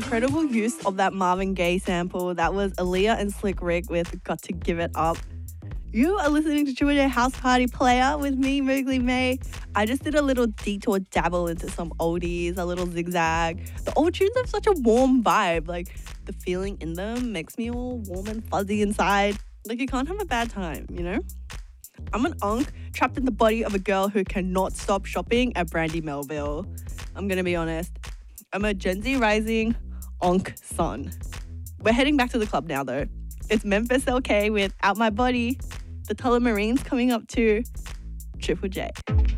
incredible use of that Marvin Gaye sample. That was Aaliyah and Slick Rick with Got to Give It Up. You are listening to Triple J House Party Player with me, Mowgli May. I just did a little detour dabble into some oldies, a little zigzag. The old tunes have such a warm vibe. Like, the feeling in them makes me all warm and fuzzy inside. Like, you can't have a bad time, you know? I'm an unk trapped in the body of a girl who cannot stop shopping at Brandy Melville. I'm going to be honest. I'm a Gen Z rising unk son. We're heading back to the club now, though. It's Memphis LK with Out My Body. The Tullamarines coming up to Triple J.